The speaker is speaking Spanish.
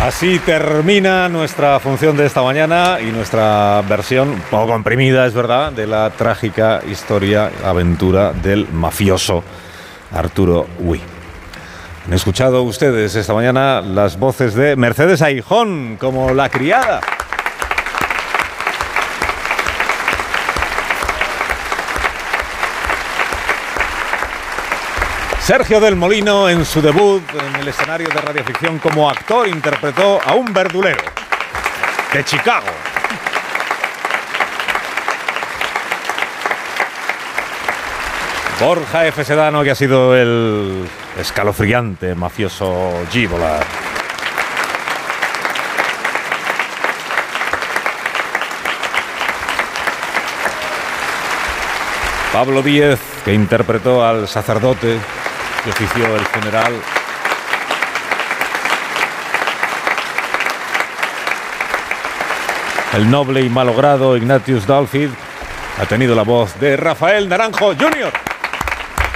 Así termina nuestra función de esta mañana y nuestra versión, un poco comprimida, es verdad, de la trágica aventura del mafioso Arturo Ui. Han escuchado ustedes esta mañana las voces de Mercedes Aijón como la criada. Sergio del Molino, en su debut en el escenario de radioficción como actor, interpretó a un verdulero de Chicago. Borja F. Sedano, que ha sido el escalofriante mafioso Gíbola. Pablo Díez, que interpretó al sacerdote que ofició el funeral. El noble y malogrado Ignatius Dulfid ha tenido la voz de Rafael Naranjo Jr.